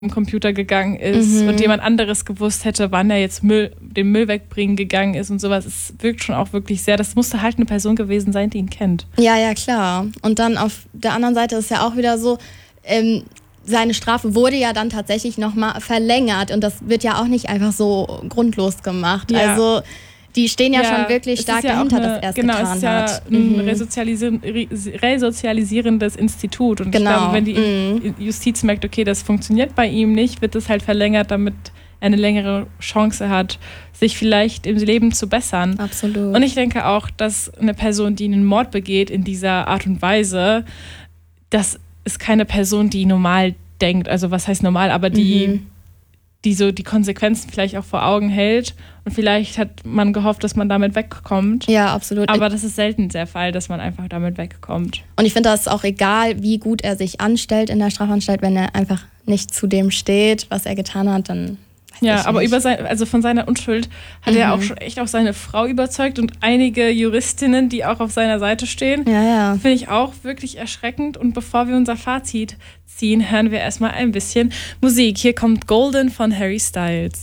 im Computer gegangen ist und jemand anderes gewusst hätte, wann er jetzt den Müll wegbringen gegangen ist und sowas. Es wirkt schon auch wirklich sehr, das musste halt eine Person gewesen sein, die ihn kennt. Ja, klar. Und dann auf der anderen Seite ist ja auch wieder so, seine Strafe wurde ja dann tatsächlich nochmal verlängert und das wird ja auch nicht einfach so grundlos gemacht. Ja. Also die stehen ja schon wirklich stark dahinter, dass er es getan hat. Genau, es ist ja ein resozialisierendes Institut. Und ich glaube, wenn die Justiz merkt, okay, das funktioniert bei ihm nicht, wird es halt verlängert, damit er eine längere Chance hat, sich vielleicht im Leben zu bessern. Absolut. Und ich denke auch, dass eine Person, die einen Mord begeht in dieser Art und Weise, das ist keine Person, die normal denkt. Also was heißt normal, aber die so die Konsequenzen vielleicht auch vor Augen hält. Und vielleicht hat man gehofft, dass man damit wegkommt. Ja, absolut. Aber das ist selten der Fall, dass man einfach damit wegkommt. Und ich finde, das ist auch egal, wie gut er sich anstellt in der Strafanstalt, wenn er einfach nicht zu dem steht, was er getan hat, dann ja, aber von seiner Unschuld hat er auch schon echt auch seine Frau überzeugt und einige Juristinnen, die auch auf seiner Seite stehen. Ja. Finde ich auch wirklich erschreckend. Und bevor wir unser Fazit ziehen, hören wir erstmal ein bisschen Musik. Hier kommt Golden von Harry Styles.